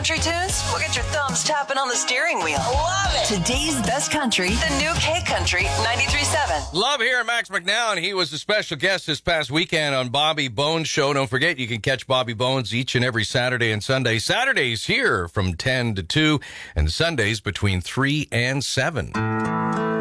country tunes? We'll get your thumbs tapping on the steering wheel. Love it. Today's best country, the new K-Country 93.7. Love hearing Max McNown. He was a special guest this past weekend on Bobby Bones Show. Don't forget, you can catch Bobby Bones each and every Saturday and Sunday. Saturdays here from 10 to 2 and Sundays between 3 and 7.